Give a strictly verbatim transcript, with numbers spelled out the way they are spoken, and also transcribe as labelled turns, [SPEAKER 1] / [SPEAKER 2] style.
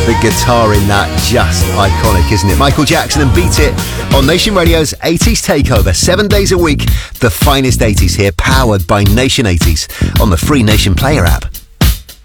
[SPEAKER 1] The guitar in that, just iconic, isn't it? Michael Jackson and Beat It on Nation Radio's eighties Takeover. Seven days a week, the finest eighties here, powered by Nation eighties on the free Nation Player app.